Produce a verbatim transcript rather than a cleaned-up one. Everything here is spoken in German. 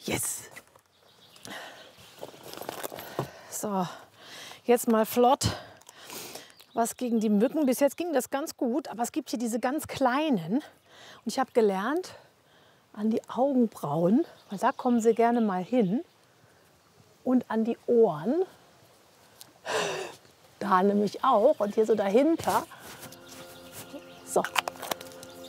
Yes! So, jetzt mal flott was gegen die Mücken. Bis jetzt ging das ganz gut, aber es gibt hier diese ganz kleinen. Und ich habe gelernt, an die Augenbrauen, weil da kommen sie gerne mal hin. Und an die Ohren, da nämlich auch. Und hier so dahinter. So,